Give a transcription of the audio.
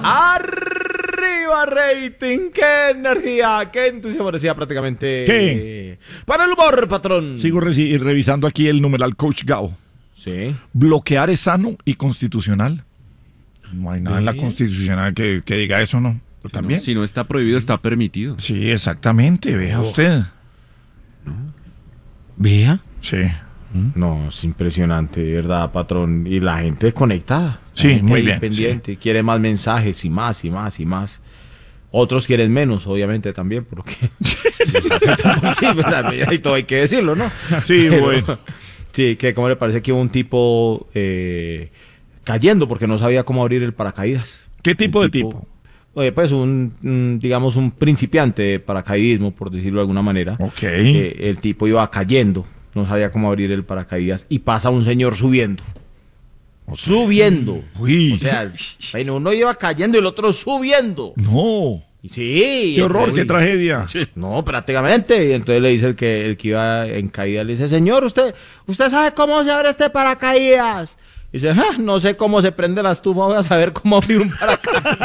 Arriba rating, qué energía, qué entusiasmo decía prácticamente. ¿Qué? Para el humor, patrón. Sigo revisando aquí el numeral Coach Gao. Sí. Bloquear es sano y constitucional. No hay nada en la constitucional que diga eso, ¿no? Pero también. Si no está prohibido, está permitido. Sí, exactamente. Vea usted. ¿Vea? Sí. No, es impresionante, de verdad, patrón. Y la gente conectada. Sí, La gente muy ahí bien, pendiente, quiere más mensajes y más y más y más. Otros quieren menos, obviamente, también, porque... sí, ¿verdad? Y todo hay que decirlo, ¿no? Sí, Pero, bueno. Sí, que como le parece que hubo un tipo cayendo porque no sabía cómo abrir el paracaídas. ¿Qué tipo de tipo? Pues digamos, un principiante de paracaidismo, por decirlo de alguna manera. Ok. El tipo iba cayendo, no sabía cómo abrir el paracaídas y pasa un señor subiendo. Subiendo. Uy. O sea, bueno, uno iba cayendo y el otro subiendo. No. Y sí. Qué horror, entonces, qué tragedia. no, prácticamente. Y entonces le dice el que iba en caída, le dice, señor, ¿usted sabe cómo se abre este paracaídas? Y dice, no sé cómo se prende la estufa, voy a saber cómo abrir un paracaídas.